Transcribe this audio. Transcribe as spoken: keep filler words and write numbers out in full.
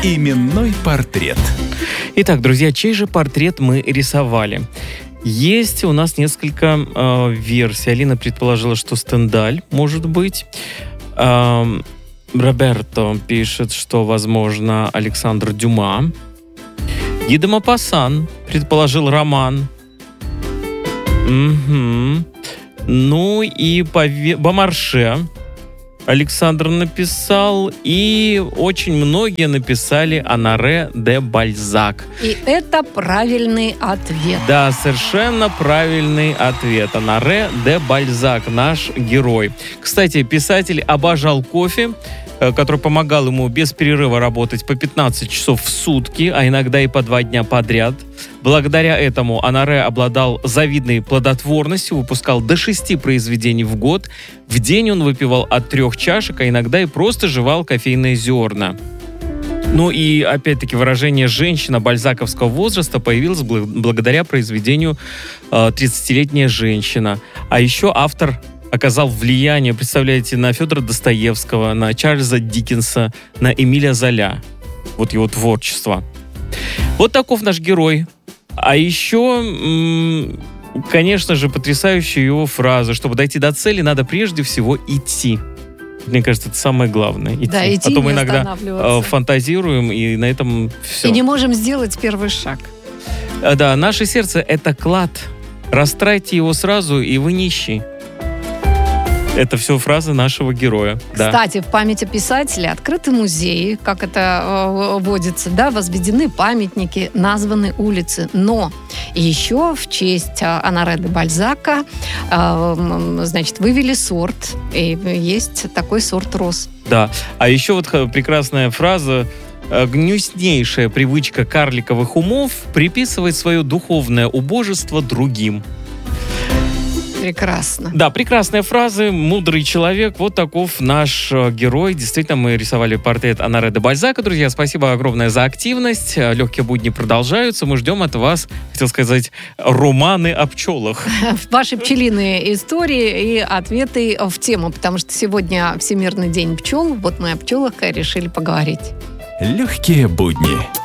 Именной портрет. Итак, друзья, чей же портрет мы рисовали? Есть у нас несколько э, версий. Алина предположила, что Стендаль, может быть. Э, Роберто пишет, что, возможно, Александр Дюма. Ги де Мопассан предположил роман. Угу. Ну и Пове... Бомарше Александр написал, и очень многие написали Оноре де Бальзак. И это правильный ответ. Да, совершенно правильный ответ. Оноре де Бальзак, наш герой. Кстати, писатель обожал кофе, который помогал ему без перерыва работать по пятнадцать часов в сутки, а иногда и по два дня подряд. Благодаря этому Оноре обладал завидной плодотворностью, выпускал до шести произведений в год. В день он выпивал от трех чашек, а иногда и просто жевал кофейные зерна. Ну и, опять-таки, выражение «женщина бальзаковского возраста» появилось благодаря произведению «тридцатилетняя женщина». А еще автор оказал влияние, представляете, на Федора Достоевского, на Чарльза Диккенса, на Эмиля Золя. Вот его творчество. Вот таков наш герой. А еще, конечно же, потрясающая его фраза: чтобы дойти до цели, надо прежде всего идти. Мне кажется, это самое главное. Идти. Да, идти, а то мы не иногда фантазируем, и на этом все. И не можем сделать первый шаг. Да, наше сердце — это клад. Растратьте его сразу, и вы нищий. Это все фразы нашего героя. Кстати, да. В память о писателе открыты музеи, как это э, водится, да, возведены памятники, названы улицы. Но еще в честь Оноре де Бальзака э, значит, вывели сорт. И есть такой сорт роз. Да. А еще вот прекрасная фраза: гнуснейшая привычка карликовых умов приписывать свое духовное убожество другим. Прекрасно. Да, прекрасные фразы, мудрый человек. Вот таков наш герой. Действительно, мы рисовали портрет Оноре де Бальзака. Друзья, спасибо огромное за активность. Легкие будни продолжаются. Мы ждем от вас, хотел сказать, романы о пчелах. Ваши пчелиные истории и ответы в тему, потому что сегодня Всемирный день пчел. Вот мы о пчелах решили поговорить. Легкие будни.